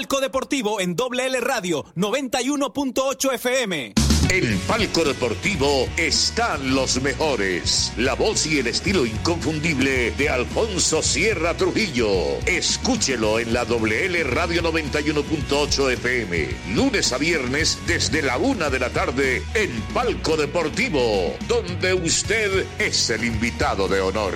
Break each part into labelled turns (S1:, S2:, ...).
S1: Palco Deportivo en WL Radio 91.8 FM.
S2: En Palco Deportivo están los mejores. La voz y el estilo inconfundible de Alfonso Sierra Trujillo. Escúchelo en la WL Radio 91.8 FM. Lunes a viernes desde la 1 de la tarde en Palco Deportivo, donde usted es el invitado de honor.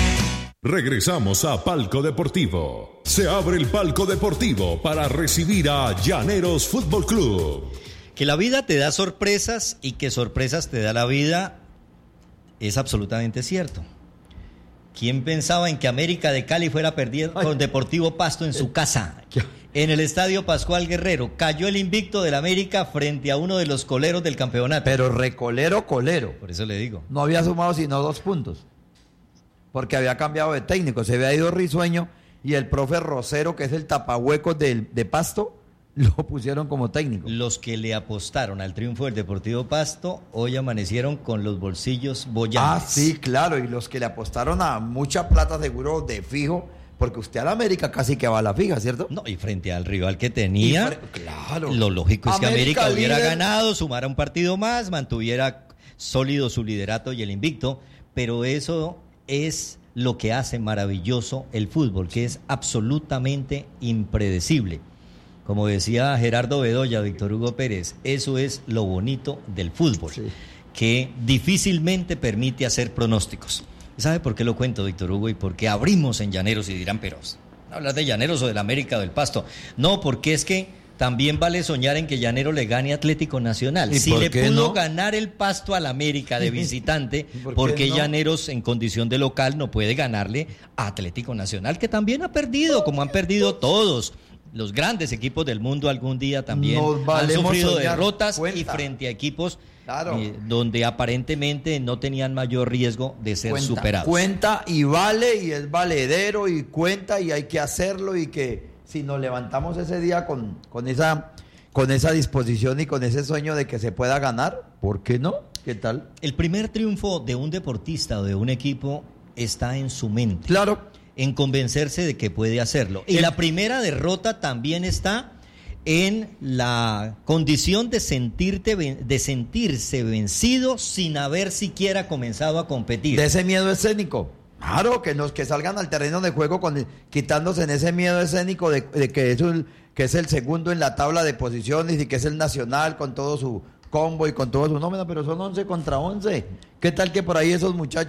S3: Regresamos a Palco Deportivo. Se abre el Palco Deportivo para recibir a Llaneros Fútbol Club.
S4: Que la vida te da sorpresas y que sorpresas te da la vida es absolutamente cierto. ¿Quién pensaba en que América de Cali fuera a perder con Deportivo Pasto en su casa? En el Estadio Pascual Guerrero cayó el invicto del América frente a uno de los coleros del campeonato.
S5: Pero recolero, colero.
S4: Por eso le digo.
S5: No había sumado sino 2 puntos. Porque había cambiado de técnico. Se había ido Risueño y el profe Rosero, que es el tapahuecos de Pasto, lo pusieron como técnico.
S4: Los que le apostaron al triunfo del Deportivo Pasto hoy amanecieron con los bolsillos bollantes.
S5: Ah, sí, claro, y los que le apostaron a mucha plata seguro de fijo, porque usted a la América casi que va a la fija, ¿cierto?
S4: No, y frente al rival que tenía,
S5: claro,
S4: lo lógico es que América hubiera
S5: líder,
S4: ganado, sumara un partido más, mantuviera sólido su liderato y el invicto, pero eso es lo que hace maravilloso el fútbol, que es absolutamente impredecible. Como decía Gerardo Bedoya, Víctor Hugo Pérez, eso es lo bonito del fútbol, sí, que difícilmente permite hacer pronósticos. ¿Sabe por qué lo cuento, Víctor Hugo? Y por qué abrimos en Llaneros y dirán, pero hablas de Llaneros o del América o del Pasto. No, porque es que también vale soñar en que Llanero le gane a Atlético Nacional. Si le pudo ganar el Pasto al América de visitante, ¿por qué Llaneros en condición de local no puede ganarle a Atlético Nacional, que también ha perdido, como han perdido todos? Los grandes equipos del mundo algún día también han sufrido derrotas y frente a equipos donde aparentemente no tenían mayor riesgo de ser superados.
S5: Cuenta y vale y es valedero y cuenta y hay que hacerlo, y que si nos levantamos ese día con esa disposición y con ese sueño de que se pueda ganar, ¿por qué no? ¿Qué tal?
S4: El primer triunfo de un deportista o de un equipo está en su mente.
S5: Claro.
S4: En convencerse de que puede hacerlo. Y la primera derrota también está en la condición de sentirse vencido sin haber siquiera comenzado a competir.
S5: De ese miedo escénico. Claro, que salgan al terreno de juego quitándose en ese miedo escénico de que es el segundo en la tabla de posiciones y que es el Nacional con todo su combo y con todo su nómina, pero son 11 contra 11. ¿Qué tal que por ahí esos muchachos